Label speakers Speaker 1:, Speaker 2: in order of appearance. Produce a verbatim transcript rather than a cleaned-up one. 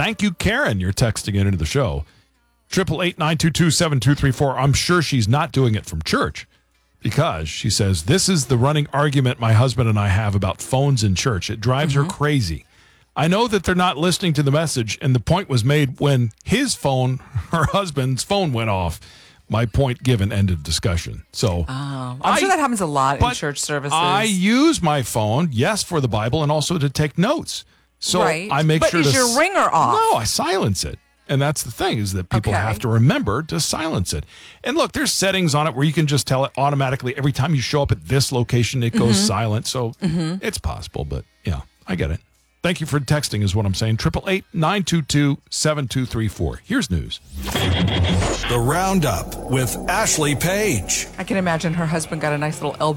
Speaker 1: Thank you, Karen. You're texting it into the show. Triple eight nine two two seven two three four. I'm sure she's not doing it from church because she says this is the running argument my husband and I have about phones in church. It drives mm-hmm. her crazy. I know that they're not listening to the message, and the point was made when his phone, her husband's phone, went off. My point given, end of discussion. So
Speaker 2: oh, I'm
Speaker 1: I,
Speaker 2: sure that happens a lot in church services.
Speaker 1: I use my phone, yes, for the Bible and also to take notes. So
Speaker 2: right.
Speaker 1: I make
Speaker 2: but
Speaker 1: sure
Speaker 2: is
Speaker 1: to
Speaker 2: your ringer off?
Speaker 1: No, I silence it. And that's the thing, is that people
Speaker 2: okay.
Speaker 1: have to remember to silence it. And look, there's settings on it where you can just tell it automatically every time you show up at this location, it goes mm-hmm. silent. So mm-hmm. it's possible, but yeah, I get it. Thank you for texting is what I'm saying. Triple eight nine two two seven two three four. Here's news.
Speaker 3: The Roundup with Ashley Page.
Speaker 2: I can imagine her husband got a nice little elbow